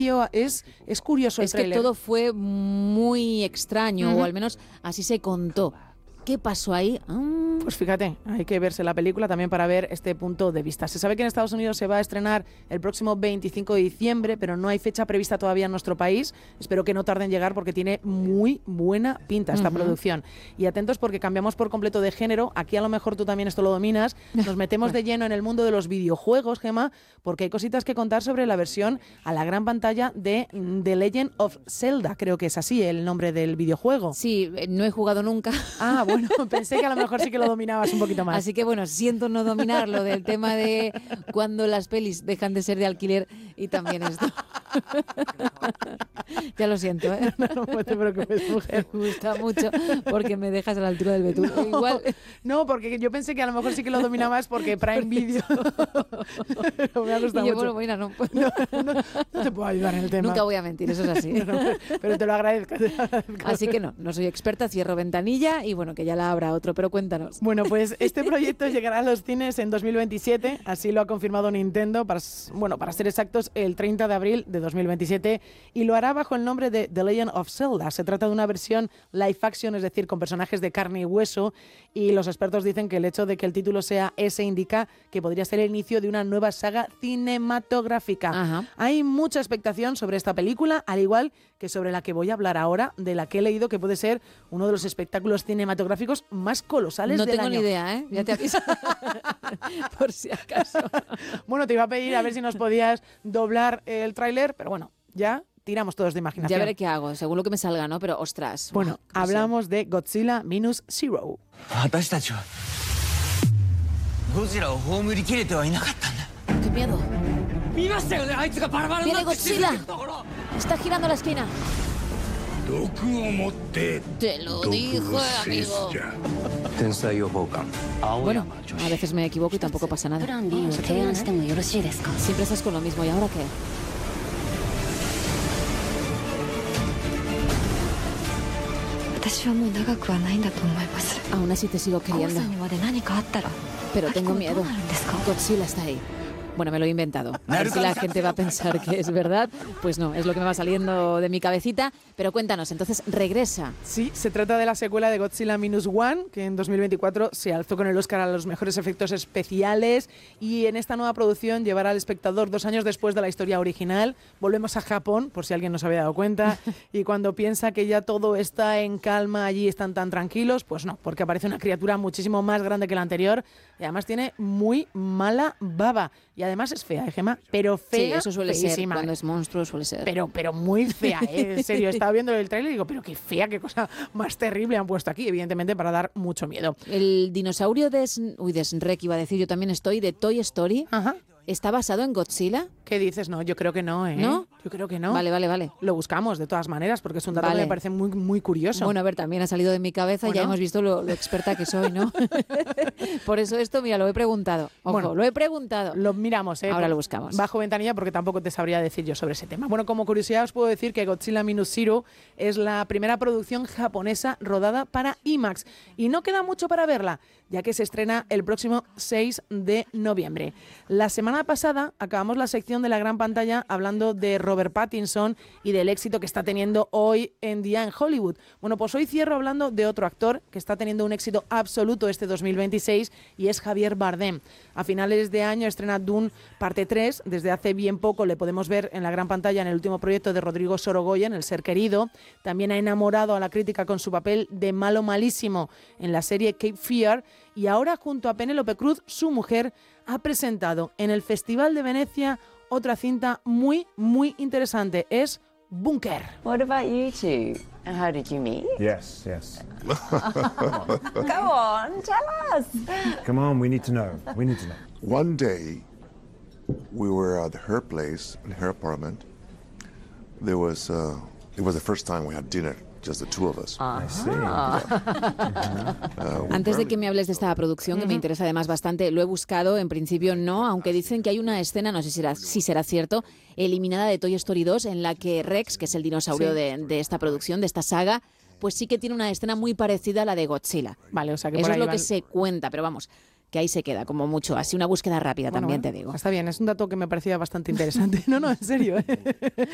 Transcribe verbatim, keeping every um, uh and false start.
Es, es curioso el Es que tráiler. todo fue muy extraño, Ujú. o al menos así se contó. ¿Qué pasó ahí? Mm. Pues fíjate, hay que verse la película también para ver este punto de vista. Se sabe que en Estados Unidos se va a estrenar el próximo veinticinco de diciembre, pero no hay fecha prevista todavía en nuestro país. Espero que no tarden en llegar porque tiene muy buena pinta esta Ujú. producción. Y atentos porque cambiamos por completo de género. Aquí a lo mejor tú también esto lo dominas. Nos metemos de lleno en el mundo de los videojuegos, Gemma, porque hay cositas que contar sobre la versión a la gran pantalla de The Legend of Zelda. Creo que es así el nombre del videojuego. Sí, eh, no he jugado nunca. Ah, bueno, pensé que a lo mejor sí que lo dominabas un poquito más. Así que bueno, siento no dominar lo del tema de cuando las pelis dejan de ser de alquiler y también esto. Ya lo siento, ¿eh? No, no, no te preocupes, mujer. Me gusta mucho porque me dejas a la altura del betún. No, Igual. no, porque yo pensé que a lo mejor sí que lo dominabas porque Prime Video. Pero me ha gustado Y yo, mucho. bueno, mira, no, No, no, no te puedo ayudar en el tema. nunca voy a mentir, eso es así. No, no, pero te lo agradezco. te lo agradezco. Así que no, no soy experta, cierro ventanilla y bueno, que ya la abra otro, pero cuéntanos. Bueno, pues este proyecto llegará a los cines en dos mil veintisiete, así lo ha confirmado Nintendo, para, bueno, para ser exactos, el treinta de abril de dos mil veintisiete, y lo hará bajo el nombre de The Legend of Zelda. Se trata de una versión live action, es decir, con personajes de carne y hueso, y los expertos dicen que el hecho de que el título sea ese indica que podría ser el inicio de una nueva saga cinematográfica. Ajá. Hay mucha expectación sobre esta película, al igual que sobre la que voy a hablar ahora, de la que he leído que puede ser uno de los espectáculos cinematográficos más colosales No del tengo año. ni idea, ¿eh? Ya te aviso. Por si acaso. Bueno, te iba a pedir a ver si nos podías doblar el tráiler, pero bueno, ya tiramos todos de imaginación. Ya veré qué hago, según lo que me salga, ¿no? Pero ostras. Bueno, qué presión. hablamos de Godzilla Minus Zero. 私たちはゴジラを葬りきれてはいなかったんだ。 Qué miedo. 見ましたよね、あいつがバラバラにな Viene って沈ん Godzilla. でいくところ。 Está girando la esquina. 毒を持って Te lo dije, amigo. 天才予報官青 Bueno, 山女 a 子。 veces me equivoco y tampoco pasa プ nada. ラン B を提案してもよろしいですか？ Siempre estás con lo mismo. ¿Y ahora qué? 私はもう長くはないんだと思います。 Aún así te sigo 青 queriendo. さんにまで何かあったら Pero あき tengo こはどう miedo. なるんですか？ Godzilla está ahí. Bueno, me lo he inventado. A ver si la gente va a pensar que es verdad. Pues no, es lo que me va saliendo de mi cabecita. Pero cuéntanos, entonces regresa. Sí, se trata de la secuela de Godzilla Minus One, que en dos mil veinticuatro se alzó con el Oscar a los mejores efectos especiales, y en esta nueva producción llevará al espectador dos años después de la historia original. Volvemos a Japón, por si alguien no se había dado cuenta, y cuando piensa que ya todo está en calma, allí están tan tranquilos, pues no, porque aparece una criatura muchísimo más grande que la anterior, y además tiene muy mala baba. Y además es fea, ¿eh, Gemma? Pero fea, Sí, eso suele feísima. ser. Cuando es monstruo suele ser. Pero, pero muy fea, ¿eh? En serio. Estaba viendo el tráiler y digo, pero qué fea, qué cosa más terrible han puesto aquí, evidentemente para dar mucho miedo. El dinosaurio de... Sn- Uy, de Shrek iba a decir, yo también estoy, de Toy Story. Ajá. ¿Está basado en Godzilla? ¿Qué dices? No, yo creo que no, ¿eh? ¿No? Yo creo que no. Vale, vale, vale. Lo buscamos de todas maneras porque es un dato Vale. que me parece muy, muy curioso. Bueno, a ver, también ha salido de mi cabeza, ya Bueno. hemos visto lo, lo experta que soy, ¿no? Por eso esto, mira, lo he preguntado. Ojo, Bueno, lo he preguntado. Lo miramos, ¿eh? Ahora Por- lo buscamos. Bajo ventanilla porque tampoco te sabría decir yo sobre ese tema. Bueno, como curiosidad os puedo decir que Godzilla Minus Zero es la primera producción japonesa rodada para IMAX. Y no queda mucho para verla, ya que se estrena el próximo seis de noviembre. La semana pasada acabamos la sección de la gran pantalla hablando de Robert Pattinson y del éxito que está teniendo hoy en día en Hollywood. Bueno, pues hoy cierro hablando de otro actor que está teniendo un éxito absoluto este dos mil veintiséis y es Javier Bardem. A finales de año estrena Dune parte tres. Desde hace bien poco le podemos ver en la gran pantalla en el último proyecto de Rodrigo Sorogoyen, El ser querido. También ha enamorado a la crítica con su papel de malo malísimo en la serie Cape Fear. Y ahora, junto a Penélope Cruz, su mujer, ha presentado en el Festival de Venecia otra cinta muy, muy interesante. Es Bunker. What about you two? How did you meet? Yes, yes. Come on, tell us. Come on, we need to know. We need to know. One day, we were at her place, in her apartment. There was, uh, it was the first time we had dinner, just the two of us. I see. Uh, we Antes de barely- que me hables de esta producción, que me interesa además bastante, lo he buscado, en principio no, aunque dicen que hay una escena, no sé si será, si será cierto, eliminada de Toy Story dos, en la que Rex, que es el dinosaurio Sí. de, de esta producción, de esta saga, pues sí que tiene una escena muy parecida a la de Godzilla. Vale, o sea que Eso por es ahí lo van- que se cuenta, pero vamos, que ahí se queda, como mucho. Así una búsqueda rápida, Bueno, también bueno, te digo. Está bien, es un dato que me parecía bastante interesante. No, no, en serio, ¿eh?